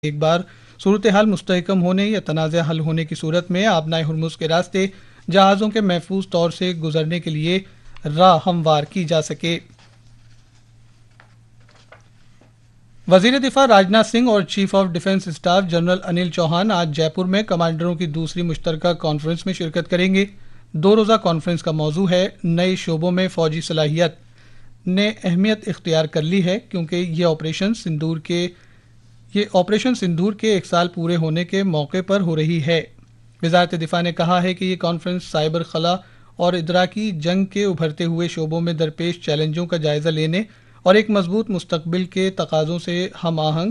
एक बार सूरत हाल मुस्तहकम होने या तनाज़ा हल होने की सूरत में आबनाए हुर्मुज़ के रास्ते जहाज़ों के महफूज तौर से गुजरने के लिए राह हमवार की जा सके। वजीर दिफा राजनाथ सिंह और chief of defence staff general Anil Chauhan आज जयपुर में कमांडरों की दूसरी मुश्तरका कॉन्फ्रेंस में शिरकत करेंगे। 2 रोज़ा कॉन्फ्रेंस का मौजू है नए शोबों में फौजी सलाहियत ने अहमियत इख्तियार कर ली है क्योंकि ये ऑपरेशन सिंदूर के 1 साल पूरे होने के मौके पर हो रही है। वजारत दिफा ने कहा है कि ये कॉन्फ्रेंस साइबर खला और इदराकी जंग के उभरते हुए शोबों में दरपेश चैलेंजों का जायजा लेने और एक मजबूत मुस्तकबिल के तकाजों से हम आहंग